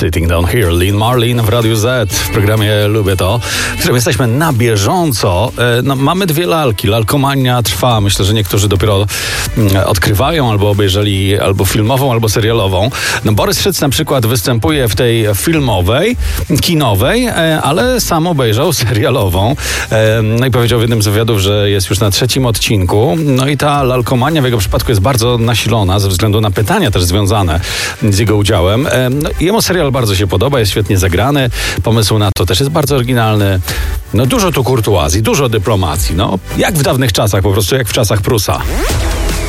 Sitting Down Here, Lynn Marlin w Radiu Z, w programie Lubię To, w którym jesteśmy na bieżąco. Mamy dwie lalki. Lalkomania trwa. Myślę, że niektórzy dopiero odkrywają, albo obejrzeli albo filmową, albo serialową. Borys Szyc na przykład występuje w tej filmowej, kinowej, ale sam obejrzał serialową. No i powiedział w jednym z wywiadów, że jest już na 3. odcinku. No i ta lalkomania w jego przypadku jest bardzo nasilona ze względu na pytania też związane z jego udziałem. No, jemu serial bardzo się podoba, jest świetnie zagrany. Pomysł na to też jest bardzo oryginalny. No dużo tu kurtuazji, dużo dyplomacji. No jak w dawnych czasach, po prostu jak w czasach Prusa.